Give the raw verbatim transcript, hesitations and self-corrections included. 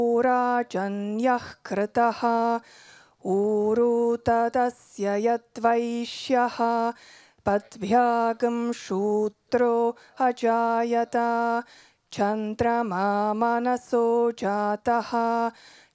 राजन्यः कृतः ऊरू तदस्य यद्वैश्यः पद्भ्यागं शूद्रो अजायत चन्द्रमा मनसो जातः